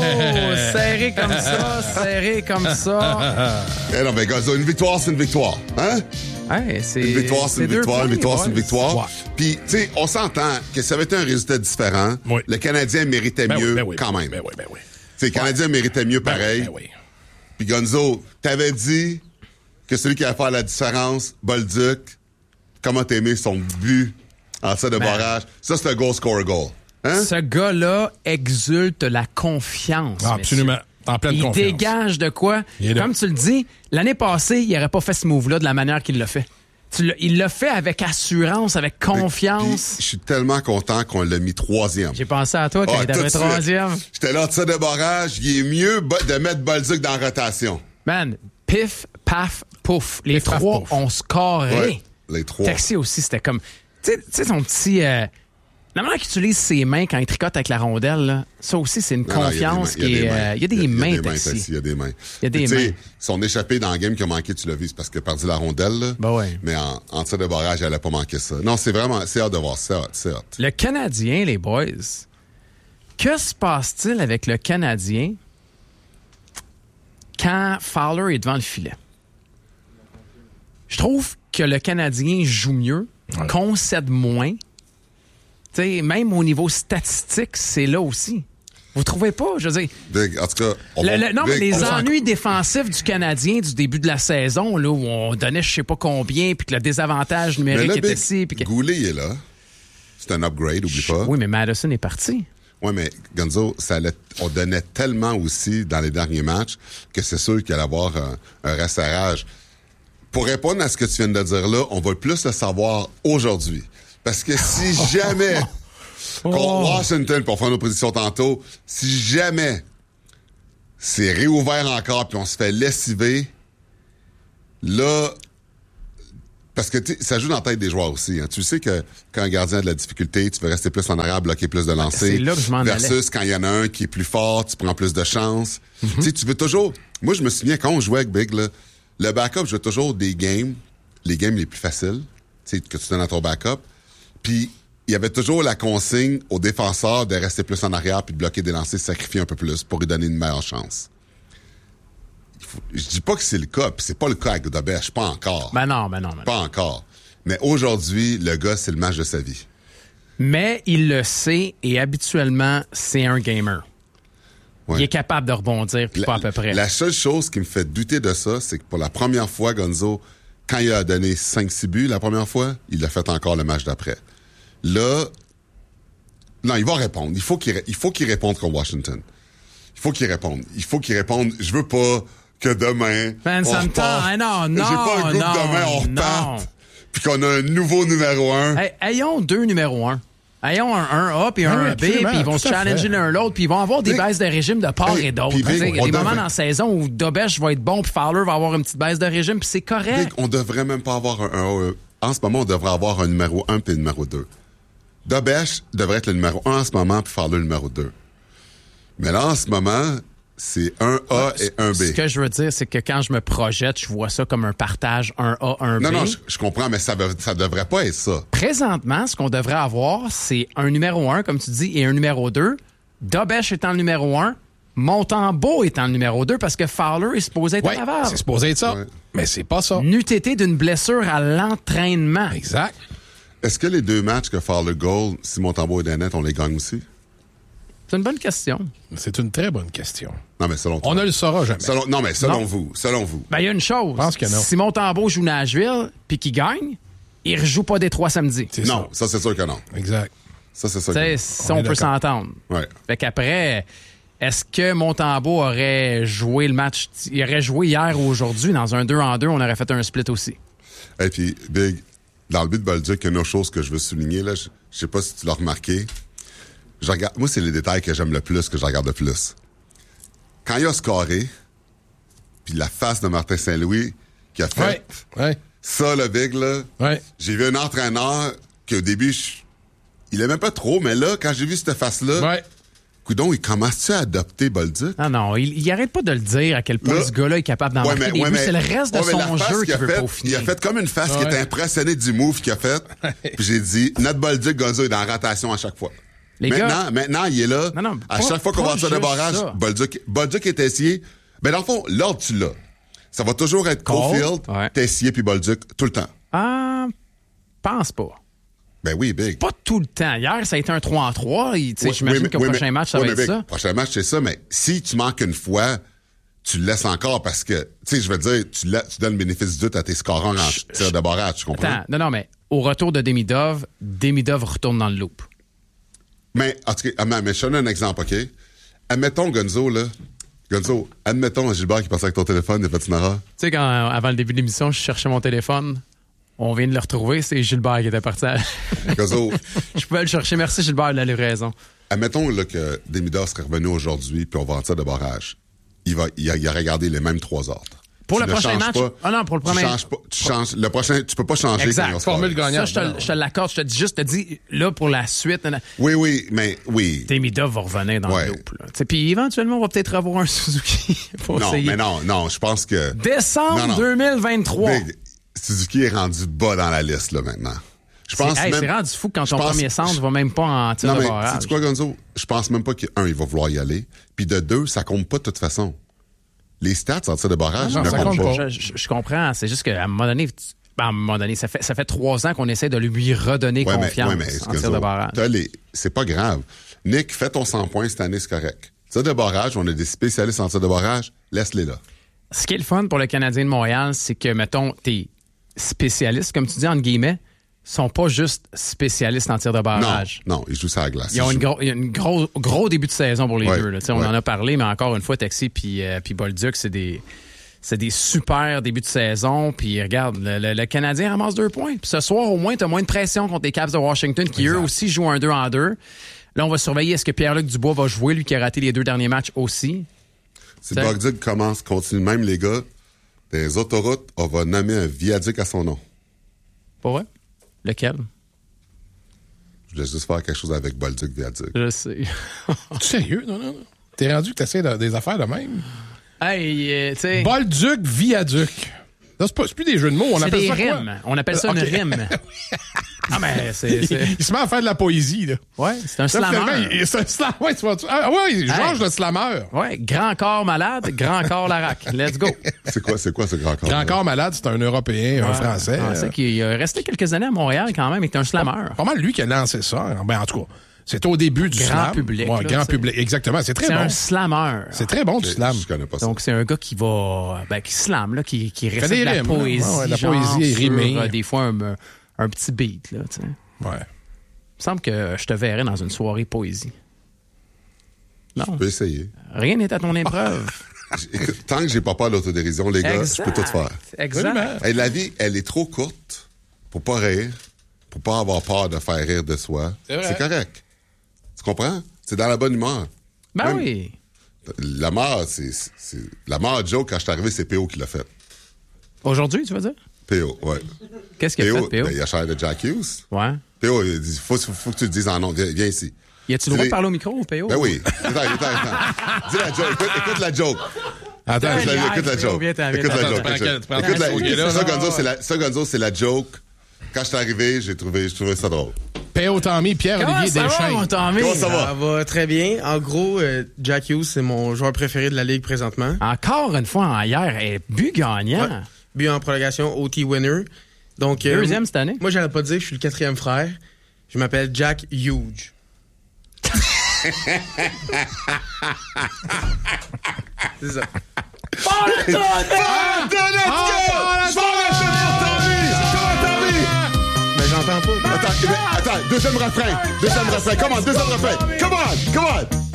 serré comme ça. Eh non, mais Gonzo, une victoire, c'est une victoire. Hein? Hey, c'est une victoire, c'est une victoire. Une victoire, c'est une victoire. Ouais. Puis, tu sais, on s'entend que ça avait été un résultat différent. Oui. Le Canadien méritait mieux quand même. Ben oui. Tu sais, le Canadien méritait mieux pareil. Ben oui. Puis Gonzo, t'avais dit que celui qui allait faire la différence, Bolduc, comment t'aimais son but en tir de barrage. Ça, c'est un goal score goal. Hein? Ce gars-là exulte la confiance. Absolument. En pleine confiance. Il dégage de quoi? Comme tu le dis, l'année passée, il n'aurait pas fait ce move-là de la manière qu'il l'a fait. Il l'a fait avec assurance, avec confiance. Je suis tellement content qu'on l'a mis troisième. J'ai pensé à toi quand il était troisième. J'étais là, tir de barrage. Il est mieux de mettre Bolduc dans la rotation. Man, pif, paf, pouf. Les trois ont scoré. Ouais, les trois. Taxi aussi, c'était comme... Tu sais, son petit... La manière qu'il utilise ses mains quand il tricote avec la rondelle, là, ça aussi, c'est une confiance qui est... Il y a des mains, Taxi. Il y a des mains. Il y a des mains. Son échappé dans le game qui a manqué, tu l'as vu, c'est parce qu'il a perdu la rondelle. Là. Ben ouais. Mais en tir de barrage, elle n'a pas manqué ça. Non, c'est vraiment... C'est hâte de voir. C'est hâte. Le Canadien, les boys, que se passe-t-il avec le Canadien quand Fowler est devant le filet? Je trouve que le Canadien joue mieux, concède moins. T'sais, même au niveau statistique, c'est là aussi. Vous trouvez pas? Je veux dire... Big, en tout cas... mais les ennuis défensifs du Canadien du début de la saison, là, où on donnait je sais pas combien, puis que le désavantage numérique était ici... Goulet est là. C'est un upgrade, oublie pas. Oui, mais Madison est parti. Oui, mais Gonzo, on donnait tellement aussi dans les derniers matchs que c'est sûr qu'il allait avoir un resserrage. Pour répondre à ce que tu viens de dire là, on va plus le savoir aujourd'hui. Parce que si jamais, contre Washington, pour faire nos positions tantôt, si jamais c'est réouvert encore puis on se fait lessiver, là, parce que ça joue dans la tête des joueurs aussi. Hein. Tu sais que quand un gardien a de la difficulté, tu veux rester plus en arrière, bloquer plus de lancers. C'est là que je m'en versus quand il y en a un qui est plus fort, tu prends plus de chances. Tu sais, tu veux toujours... Moi, je me souviens, quand on jouait avec Big, là, le backup jouait toujours des games, les games les plus faciles, tu sais, que tu donnes à ton backup. Puis, il y avait toujours la consigne aux défenseurs de rester plus en arrière puis de bloquer des lancers, sacrifier un peu plus pour lui donner une meilleure chance. Je dis pas que c'est le cas, puis c'est pas le cas avec Dobèche, pas encore. Ben non. Pas encore. Mais aujourd'hui, le gars, c'est le match de sa vie. Mais il le sait, et habituellement, c'est un gamer. Ouais. Il est capable de rebondir, puis pas à peu près. La seule chose qui me fait douter de ça, c'est que pour la première fois, Gonzo, quand il a donné 5-6 buts la première fois, il a fait encore le match d'après. Là, non, il va répondre. Il faut qu'il réponde contre Washington. Il faut qu'il réponde. Je veux pas que demain, ben, ça me tente. Non. J'ai pas un goût que demain, on reparte. Puis qu'on a un nouveau numéro 1. Hey, ayons 2 numéros 1. Ayons un A puis un B, puis ils vont se challenger l'un l'autre, puis ils vont avoir des baisses de régime de part et d'autre. Il y a des moments dans la saison où Dobèche va être bon, puis Fowler va avoir une petite baisse de régime, puis c'est correct. On devrait même pas avoir un en ce moment, on devrait avoir un numéro 1 puis un numéro 2. Dobèche devrait être le numéro 1 en ce moment, puis Fowler le numéro 2. Mais là, en ce moment, c'est un A et un B. Ce que je veux dire, c'est que quand je me projette, je vois ça comme un partage, un A, un B. Non, je comprends, mais ça devrait pas être ça. Présentement, ce qu'on devrait avoir, c'est un numéro 1, comme tu dis, et un numéro 2. Dobèche étant le numéro 1, Montembeault étant le numéro 2, parce que Fowler est supposé être en aval. C'est supposé être ça, mais c'est pas ça. N'eût été d'une blessure à l'entraînement. Exact. Est-ce que les 2 matchs que Fowler goal, si Montembeault est dans net, on les gagne aussi? C'est une bonne question. C'est une très bonne question. Non, mais selon toi. On ne le saura jamais. Selon vous. Ben, il y a une chose. Je pense que non. Si Montembeault joue Nashville puis qu'il gagne, il rejoue pas Détroit samedi. Non, ça, c'est sûr que non. Exact. Ça, c'est sûr que non. Ça, on peut s'entendre. Ouais. Fait qu'après, est-ce que Montembeault aurait joué le match? Il aurait joué hier ou aujourd'hui dans un 2-en-2, on aurait fait un split aussi. Et puis, Big, dans le but de Bolduc, il y a une autre chose que je veux souligner, là. Je sais pas si tu l'as remarqué. Moi, c'est les détails que j'aime le plus, que je regarde le plus. Quand il a scoré, puis la face de Martin Saint-Louis qui a fait ça, le Big, là, j'ai vu un entraîneur qu'au début, il aimait pas trop, mais là, quand j'ai vu cette face-là, coudonc, il commence-tu à adopter Bolduc? Non, il arrête pas de le dire à quel point ce gars-là est capable d'en marquer des buts. C'est le reste de son jeu qui veut peaufiner. Il a fait comme une face qui était impressionnée du move qu'il a fait. Puis j'ai dit, notre Bolduc, Gonzo, est dans la rotation à chaque fois. Maintenant, il est là. Non, à chaque fois qu'on va faire le barrage, Bolduc est Tessier. Ben, dans le fond, l'ordre, tu l'as. Ça va toujours être Caulfield, Tessier puis Bolduc tout le temps. Pense pas. Ben oui, Big. Pas tout le temps. Hier, ça a été un 3-3. J'imagine qu'au prochain match, ça va être ça. Prochain match, c'est ça, mais si tu manques une fois, tu le laisses encore parce que, tu sais, je veux dire, tu donnes le bénéfice du doute à tes scoreurs en tir de barrage, tu comprends? Attends, non, mais au retour de Demidov retourne dans le loop. Mais, en tout cas, mais je te donne un exemple, OK? Admettons, Gonzo, admettons Gilbert qui passait avec ton téléphone des Patinara. Tu sais, quand, avant le début de l'émission, je cherchais mon téléphone, on vient de le retrouver, c'est Gilbert qui était parti. Gonzo. Je pouvais le chercher. Merci, Gilbert, de la livraison. Admettons là, que Demidov serait revenu aujourd'hui puis on va en tir de barrage. Il a regardé les mêmes 3 ordres. Pour le prochain match? Non, pour le premier. Tu changes le prochain, tu peux pas changer. Exact. Formule gagnante. Ça, je te l'accorde. Je te dis, là, pour la suite. Oui. Demidov va revenir dans le loop. Puis éventuellement, on va peut-être avoir un Suzuki. Non, je pense que. Décembre 2023. Big, Suzuki est rendu bas dans la liste, là, maintenant. C'est rendu fou quand ton premier centre va même pas en tir de barrage. Sais-tu quoi, Gonzo? Je pense même pas il va vouloir y aller. Puis de 2, ça compte pas de toute façon. Les stats en tir de barrage, ne comptent pas. Je comprends. C'est juste qu'à un moment donné, ça fait 3 ans qu'on essaie de lui redonner confiance en tir de barrage. C'est pas grave. Nick, fais ton 100 points cette année, c'est correct. Tir de barrage, on a des spécialistes en tir de barrage, laisse-les là. Ce qui est le fun pour le Canadien de Montréal, c'est que, mettons, tes spécialistes, comme tu dis, entre guillemets, sont pas juste spécialistes en tir de barrage. Non, ils jouent ça à la glace. Ils ont un gros début de saison pour les deux. Là. On en a parlé, mais encore une fois, Taxi puis Bolduc, c'est des super débuts de saison. Puis regarde, le Canadien ramasse 2 points. Puis ce soir, au moins, tu as moins de pression contre les Caps de Washington qui, eux aussi, jouent un 2-en-2. Là, on va surveiller est-ce que Pierre-Luc Dubois va jouer, lui qui a raté les 2 derniers matchs aussi. Si Bolduc continue même, les gars, des autoroutes, on va nommer un viaduc à son nom. Pas vrai? Lequel? Je voulais juste faire quelque chose avec Bolduc viaduc. Je sais. Tu sérieux? Non. T'es rendu que t'essaies des affaires de même? Hey, tu sais... Bolduc viaduc. Là, c'est plus des jeux de mots. On appelle ça rimes. Quoi? On appelle ça une rime. Ah, mais Il se met à faire de la poésie, là. Ouais, c'est un slammer. C'est un slammer. Georges le slammer. Ouais, grand corps malade, grand corps Larac. Let's go. C'est quoi ce grand corps? Grand corps malade, c'est un Européen, un Français. C'est qu'il est resté quelques années à Montréal quand même, il était un slammer. Pas mal lui qui a lancé ça. Ben, en tout cas, c'est au début du slam. Public. Ouais, grand public. Exactement. C'est très bon. C'est un slammer. C'est très bon du slam. Je connais pas ça. Donc, c'est un gars qui va, qui slame, là, qui récite de la poésie. Ouais, la poésie rimée. Des fois, un petit beat, là, tu sais. Ouais. Il me semble que je te verrais dans une soirée poésie. Non. Je peux essayer. Rien n'est à ton épreuve. Tant que j'ai pas peur de l'autodérision, les gars, je peux tout faire. Exact. Et la vie, elle est trop courte pour pas rire, pour pas avoir peur de faire rire de soi. C'est correct. Tu comprends? C'est dans la bonne humeur. Ben oui. La mort, la mort de Joe, quand je suis arrivé, c'est P.O. qui l'a fait. Aujourd'hui, tu veux dire? P.O., ouais. Qu'est-ce qu'il a fait, P.O.? Ben, il a cher de Jack Hughes. Ouais. P.O., il dit, faut que tu le dises en nom. Viens ici. Y a-tu le droit de parler au micro, P.O.? Ben oui. Attends. Dis la joke. Écoute la joke. Attends, écoute la joke. Ça, Gonzo, c'est la joke. Quand je suis arrivé, j'ai trouvé ça drôle. P.O. Tommy, Pierre-Olivier Deschênes. Comment ça va? Ça va très bien. En gros, Jack Hughes, c'est mon joueur préféré de la Ligue présentement. Encore une fois, hier, but gagnant. Ouais. But en prolongation, OT winner. Donc, deuxième cette année? Moi, j'allais pas dire que je suis le 4e frère. Je m'appelle Jack Huge. C'est ça. Mais j'entends pas. Attends, deuxième refrain. Come on, deuxième refrain. Come on.